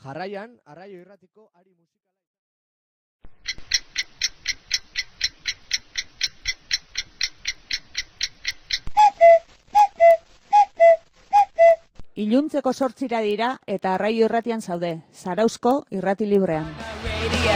Jarraian, Arraio Irratiko ari musikala. Iluntzeko 8 dira eta Arraio Irratian zaude, Zarauzko irrati librean.